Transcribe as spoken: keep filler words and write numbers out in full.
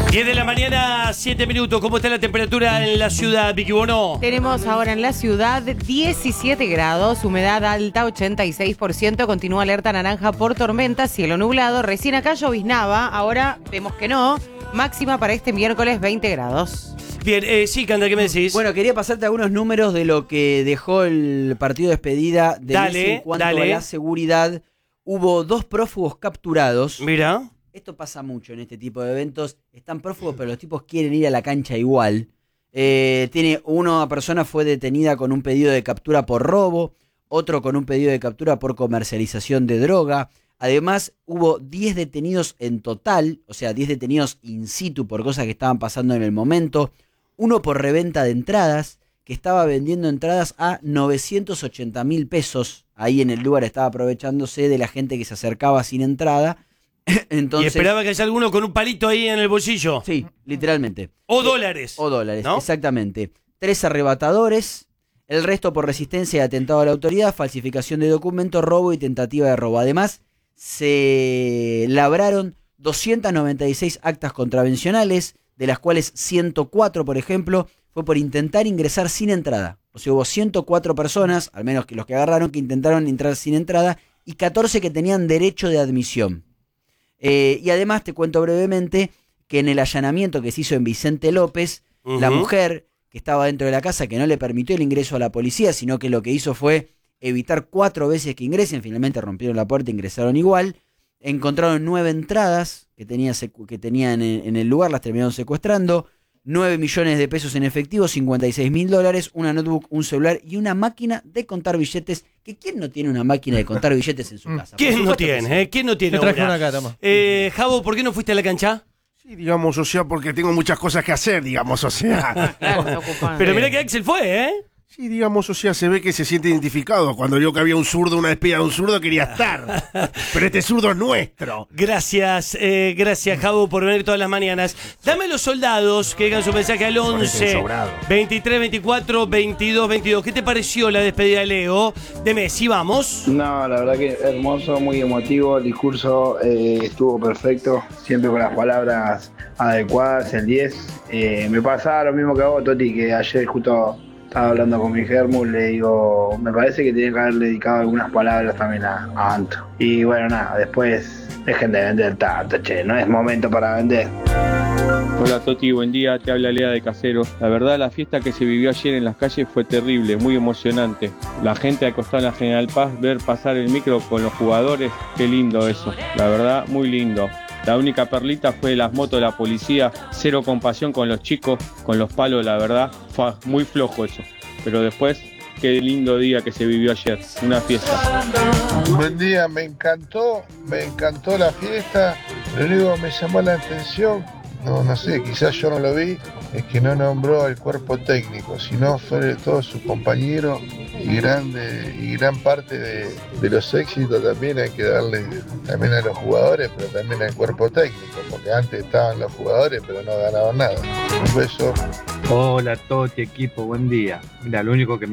diez de la mañana, siete minutos. ¿Cómo está la temperatura en la ciudad, Vicky Bono? Tenemos ahora en la ciudad diecisiete grados, humedad alta, ochenta y seis por ciento, continúa alerta naranja por tormenta, cielo nublado, recién acá lloviznaba, ahora vemos que no, máxima para este miércoles veinte grados. Bien, eh, sí, Canda, ¿qué me decís? Bueno, quería pasarte algunos números de lo que dejó el partido de despedida de Dale, Messi en cuanto dale. a la seguridad. Hubo dos prófugos capturados. Mira. Esto pasa mucho en este tipo de eventos. Están prófugos, pero los tipos quieren ir a la cancha igual. Eh, tiene una persona fue detenida con un pedido de captura por robo, otro con un pedido de captura por comercialización de droga. Además, hubo diez detenidos en total, o sea, diez detenidos in situ por cosas que estaban pasando en el momento. Uno por reventa de entradas, que estaba vendiendo entradas a novecientos ochenta mil pesos. Ahí en el lugar estaba aprovechándose de la gente que se acercaba sin entrada. Entonces, y esperaba que haya alguno con un palito ahí en el bolsillo. Sí, literalmente. O dólares. O dólares, ¿no? Exactamente. Tres arrebatadores, el resto por resistencia y atentado a la autoridad, falsificación de documentos, robo y tentativa de robo. Además, se labraron doscientas noventa y seis actas contravencionales, de las cuales ciento cuatro, por ejemplo, fue por intentar ingresar sin entrada. O sea, hubo ciento cuatro personas, al menos que los que agarraron, que intentaron entrar sin entrada, y catorce que tenían derecho de admisión. Eh, y además te cuento brevemente que en el allanamiento que se hizo en Vicente López, uh-huh. la mujer que estaba dentro de la casa, que no le permitió el ingreso a la policía, sino que lo que hizo fue evitar cuatro veces que ingresen, finalmente rompieron la puerta e ingresaron igual, encontraron nueve entradas que, tenía secu- que tenían en, en el lugar, las terminaron secuestrando, nueve millones de pesos en efectivo, cincuenta y seis mil dólares, una notebook, un celular y una máquina de contar billetes. Que ¿quién no tiene una máquina de contar billetes en su casa? ¿Quién no tiene? Eh? ¿Quién no tiene? Te traje una? una acá, toma. Eh, Javo, ¿por qué no fuiste a la cancha? Sí, digamos, o sea, porque tengo muchas cosas que hacer, digamos, o sea. Claro, está ocupado. Pero mira que Axel fue, ¿eh? Sí, digamos, o sea, se ve que se siente identificado. Cuando vio que había un zurdo, una despedida de un zurdo, quería estar. Pero este zurdo es nuestro. Gracias, eh, gracias, Javo, por venir todas las mañanas. Dame los soldados que dejan su mensaje al once, veintitrés, veinticuatro, veintidós, veintidós. ¿Qué te pareció la despedida de Leo? De Messi, vamos. No, la verdad que hermoso, muy emotivo. El discurso eh, estuvo perfecto, siempre con las palabras adecuadas, el diez. Eh, me pasaba lo mismo que a vos, Toti, que ayer justo estaba hablando con mi germu, le digo, me parece que tenía que haberle dedicado algunas palabras también a, a Anto. Y bueno, nada, después dejen de vender tanto, che, no es momento para vender. Hola Toti, buen día, te habla Lea de Casero. La verdad, la fiesta que se vivió ayer en las calles fue terrible, muy emocionante. La gente acostada en la General Paz, ver pasar el micro con los jugadores, qué lindo eso. La verdad, muy lindo. La única perlita fue las motos de la policía, cero compasión con los chicos, con los palos, la verdad, fue muy flojo eso. Pero después, qué lindo día que se vivió ayer, una fiesta. Buen día, me encantó, me encantó la fiesta. Lo único que me llamó la atención, no, no sé, quizás yo no lo vi, es que no nombró al cuerpo técnico, sino fue todos sus compañeros y, grande, y gran parte de, de los éxitos también hay que darle también a los jugadores, pero también al cuerpo técnico, porque antes estaban los jugadores pero no ganaban nada. Un beso. Hola Toti, equipo, buen día. Mira, lo único que